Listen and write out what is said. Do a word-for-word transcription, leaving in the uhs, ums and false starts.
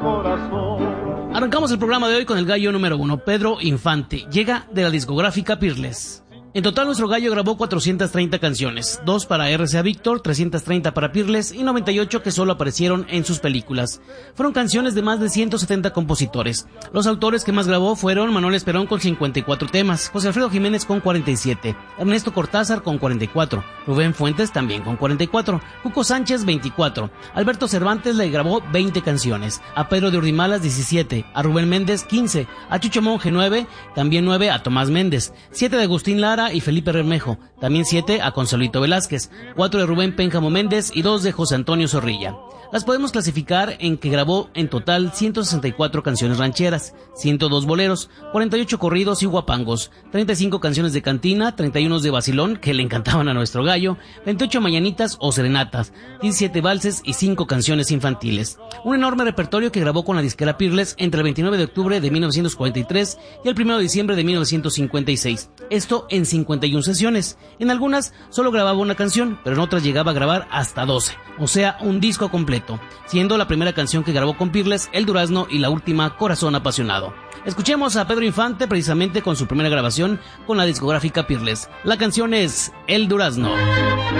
corazón. Arrancamos el programa de hoy con el gallo número uno, Pedro Infante. Llega de la discográfica Peerless. En total, nuestro gallo grabó cuatrocientas treinta canciones, dos para R C A Víctor, trescientas treinta para Peerless y noventa y ocho que solo aparecieron en sus películas. Fueron canciones de más de ciento setenta compositores. Los autores que más grabó fueron Manuel Esperón con cincuenta y cuatro temas, José Alfredo Jiménez con cuarenta y siete, Ernesto Cortázar con cuarenta y cuatro, Rubén Fuentes también con cuarenta y cuatro, Cuco Sánchez veinticuatro, Alberto Cervantes le grabó veinte canciones, a Pedro de Urdimalas diecisiete, a Rubén Méndez quince, a Chucho Monje nueve, también nueve a Tomás Méndez, siete de Agustín Lara y Felipe Bermejo, también siete a Consuelito Velázquez, cuatro de Rubén Pénjamo Méndez y dos de José Antonio Zorrilla. Las podemos clasificar en que grabó en total ciento sesenta y cuatro canciones rancheras, ciento dos boleros, cuarenta y ocho corridos y guapangos, treinta y cinco canciones de cantina, treinta y uno de vacilón, que le encantaban a nuestro gallo, veintiocho mañanitas o serenatas, diecisiete valses y cinco canciones infantiles. Un enorme repertorio que grabó con la disquera Peerless entre el veintinueve de octubre de mil novecientos cuarenta y tres y el primero de diciembre de mil novecientos cincuenta y seis. Esto en cincuenta y una sesiones. En algunas solo grababa una canción, pero en otras llegaba a grabar hasta doce, o sea, un disco completo, siendo la primera canción que grabó con Peerless El Durazno y la última Corazón Apasionado. Escuchemos a Pedro Infante precisamente con su primera grabación con la discográfica Peerless. La canción es El Durazno.